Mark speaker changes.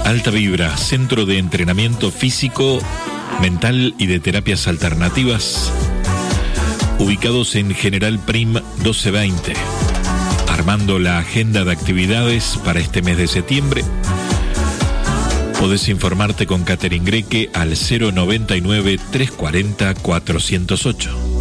Speaker 1: Alta Vibra, centro de entrenamiento físico, mental y de terapias alternativas, ubicados en General Prim 1220. Armando la agenda de actividades para este mes de septiembre. Podés informarte con Catherine Greque al 099 340 408.